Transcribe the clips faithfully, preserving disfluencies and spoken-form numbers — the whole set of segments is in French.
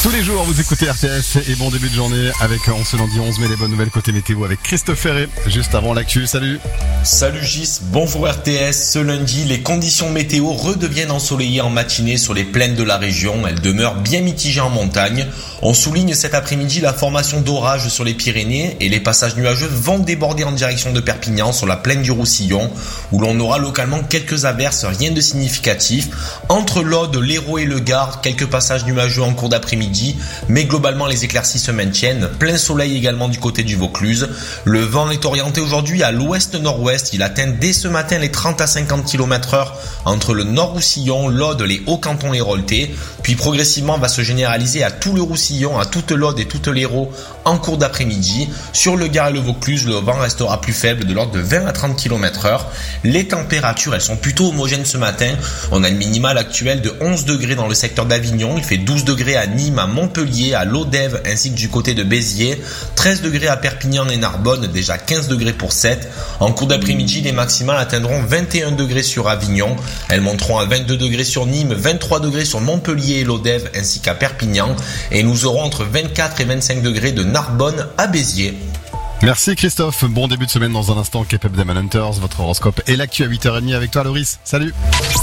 Tous les jours, vous écoutez R T S et bon début de journée avec, on se lundi onze mai, les bonnes nouvelles côté météo avec Christophe Ferré, juste avant l'actu. Salut. Salut Gis, bonjour R T S. Ce lundi, les conditions météo redeviennent ensoleillées en matinée sur les plaines de la région. Elles demeurent bien mitigées en montagne. On souligne cet après-midi la formation d'orages sur les Pyrénées et les passages nuageux vont déborder en direction de Perpignan sur la plaine du Roussillon où l'on aura localement quelques averses, rien de significatif. Entre l'Aude, l'Hérault et le Gard, quelques passages nuageux en cours d'après-midi, mais globalement les éclaircies se maintiennent. Plein soleil également du côté du Vaucluse. Le vent est orienté aujourd'hui à l'ouest-nord-ouest. Il atteint dès ce matin les trente à cinquante kilomètres heure entre le Nord-Roussillon, l'Aude, les Hauts-Cantons et Rolleté. Puis progressivement va se généraliser à tout le Roussillon, à toute l'Aude et toute l'Hérault en cours d'après-midi. Sur le Gard et le Vaucluse, le vent restera plus faible de l'ordre de vingt à trente kilomètres heure. Les températures, elles sont plutôt homogènes ce matin. On a une minimale actuelle de onze degrés dans le secteur d'Avignon. Il fait douze degrés à Nîmes, à Montpellier, à Lodève ainsi que du côté de Béziers. treize degrés à Perpignan et Narbonne, déjà quinze degrés pour Sète. En cours d'après-midi, les maximales atteindront vingt et un degrés sur Avignon. Elles monteront à vingt-deux degrés sur Nîmes, vingt-trois degrés sur Montpellier et Lodève ainsi qu'à Perpignan. Et nous aurons entre vingt-quatre et vingt-cinq degrés de Narbonne à Béziers. Merci Christophe, bon début de semaine dans un instant. Cape Up Diamond Hunters, votre horoscope et l'actu à huit heures trente avec toi Loris. Salut.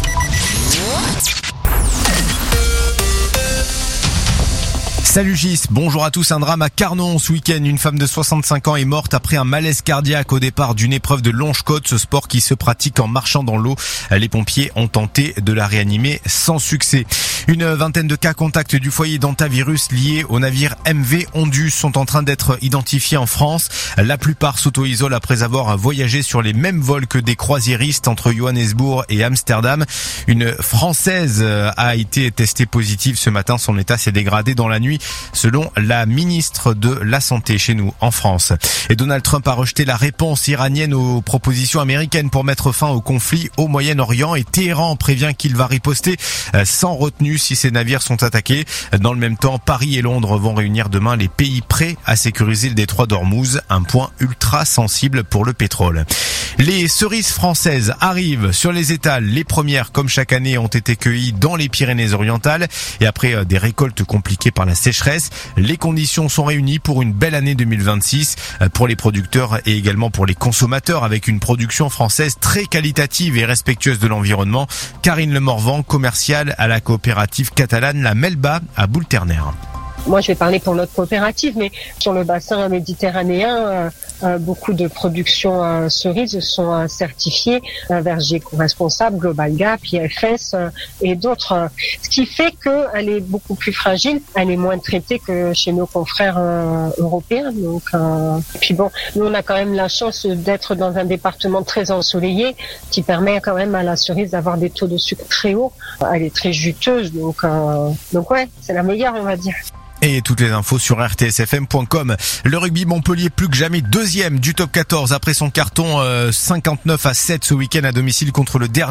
Salut Gis, bonjour à tous. Un drame à Carnon ce week-end. Une femme de soixante-cinq ans est morte après un malaise cardiaque au départ d'une épreuve de longe-côte, ce sport qui se pratique en marchant dans l'eau. Les pompiers ont tenté de la réanimer sans succès. Une vingtaine de cas contacts du foyer d'hantavirus liés au navire M V Ondus sont en train d'être identifiés en France. La plupart s'auto-isolent après avoir voyagé sur les mêmes vols que des croisiéristes entre Johannesburg et Amsterdam. Une Française a été testée positive ce matin. Son état s'est dégradé dans la nuit, selon la ministre de la Santé chez nous en France. Et Donald Trump a rejeté la réponse iranienne aux propositions américaines pour mettre fin au conflit au Moyen-Orient et Téhéran prévient qu'il va riposter sans retenue si ces navires sont attaqués. Dans le même temps, Paris et Londres vont réunir demain les pays prêts à sécuriser le détroit d'Ormuz, un point ultra sensible pour le pétrole. Les cerises françaises arrivent sur les étals. Les premières, comme chaque année, ont été cueillies dans les Pyrénées-Orientales et après des récoltes compliquées par la sécheresse, les conditions sont réunies pour une belle année deux mille vingt-six pour les producteurs et également pour les consommateurs avec une production française très qualitative et respectueuse de l'environnement. Karine Lemorvan, commerciale à la coopérative catalane La Melba à Boulterner. Moi, je vais parler pour notre coopérative, mais sur le bassin méditerranéen, euh, euh, beaucoup de productions euh, cerises sont euh, certifiées euh, verger co-responsable, Global Gap, I F S euh, et d'autres. Euh, ce qui fait qu'elle est beaucoup plus fragile, elle est moins traitée que chez nos confrères euh, européens. Donc, euh, et puis bon, nous on a quand même la chance d'être dans un département très ensoleillé, qui permet quand même à la cerise d'avoir des taux de sucre très hauts. Elle est très juteuse, donc euh, donc ouais, c'est la meilleure, on va dire. Et toutes les infos sur r t s f m point com. Le rugby Montpellier plus que jamais deuxième du top quatorze après son carton euh, cinquante-neuf à sept ce week-end à domicile contre le dernier